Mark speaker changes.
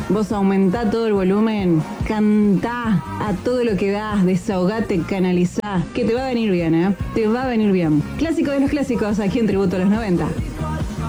Speaker 1: Vos aumentá todo el volumen, cantá a todo lo que das, desahogate, canalizá, que te va a venir bien, ¿eh? Te va a venir bien. Clásico de los clásicos, aquí en Tributo a los 90.